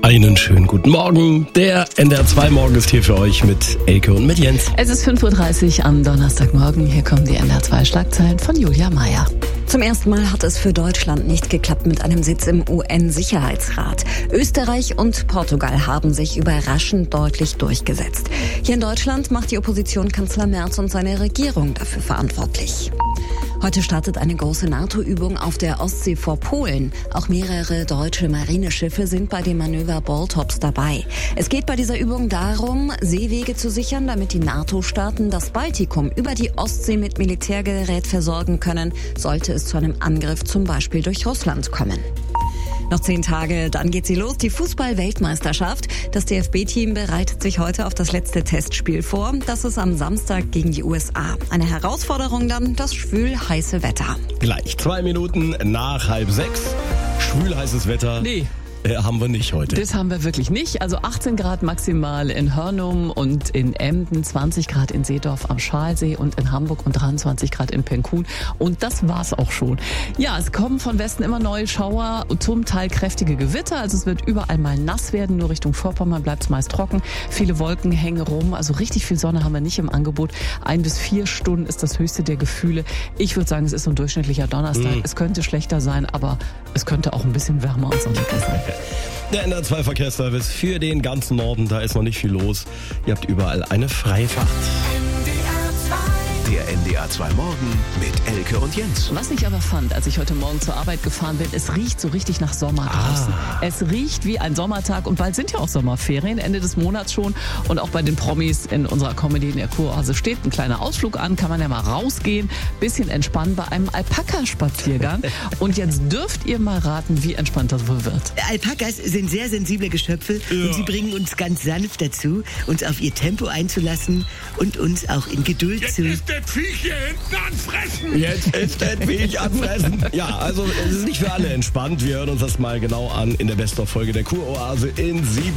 Einen schönen guten Morgen. Der NDR 2 Morgen ist hier für euch mit Elke und mit Jens. Es ist 5.30 Uhr am Donnerstagmorgen. Hier kommen die NDR 2 Schlagzeilen von Julia Meyer. Zum ersten Mal hat es für Deutschland nicht geklappt mit einem Sitz im UN-Sicherheitsrat. Österreich und Portugal haben sich überraschend deutlich durchgesetzt. Hier in Deutschland macht die Opposition Kanzler Merz und seine Regierung dafür verantwortlich. Heute startet eine große NATO-Übung auf der Ostsee vor Polen. Auch mehrere deutsche Marineschiffe sind bei dem Manöver Baltops dabei. Es geht bei dieser Übung darum, Seewege zu sichern, damit die NATO-Staaten das Baltikum über die Ostsee mit Militärgerät versorgen können, sollte es zu einem Angriff zum Beispiel durch Russland kommen. Noch 10 Tage, dann geht sie los, die Fußball-Weltmeisterschaft. Das DFB-Team bereitet sich heute auf das letzte Testspiel vor. Das ist am Samstag gegen die USA. Eine Herausforderung dann, das schwül-heiße Wetter. Gleich 2 Minuten nach 5:30. Schwül-heißes Wetter. Nee. Haben wir nicht heute. Das haben wir wirklich nicht. Also 18 Grad maximal in Hörnum und in Emden, 20 Grad in Seedorf am Schalsee und in Hamburg und 23 Grad in Penkun. Und das war's auch schon. Ja, es kommen von Westen immer neue Schauer, zum Teil kräftige Gewitter. Also es wird überall mal nass werden. Nur Richtung Vorpommern bleibt es meist trocken. Viele Wolken hängen rum. Also richtig viel Sonne haben wir nicht im Angebot. 1 bis 4 Stunden ist das höchste der Gefühle. Ich würde sagen, es ist so ein durchschnittlicher Donnerstag. Es könnte schlechter sein, aber es könnte auch ein bisschen wärmer und sonniger sein. Der NDR 2 Verkehrsservice für den ganzen Norden, da ist noch nicht viel los. Ihr habt überall eine Freifahrt. Der NDR 2 Morgen mit Elke und Jens. Was ich aber fand, als ich heute Morgen zur Arbeit gefahren bin, es riecht so richtig nach Sommer draußen. Es riecht wie ein Sommertag und bald sind ja auch Sommerferien, Ende des Monats schon. Und auch bei den Promis in unserer Comedy in der Kuroase steht ein kleiner Ausflug an, kann man ja mal rausgehen, bisschen entspannen bei einem Alpaka-Spaziergang. Und jetzt dürft ihr mal raten, wie entspannt das wohl wird. Alpakas sind sehr sensible Geschöpfe und sie bringen uns ganz sanft dazu, uns auf ihr Tempo einzulassen und uns auch in Geduld zu... Das Viech hier hinten anfressen! Jetzt ist das Viech anfressen. Ja, also es ist nicht für alle entspannt. Wir hören uns das mal genau an in der Best-of-Folge der Kuroase in 7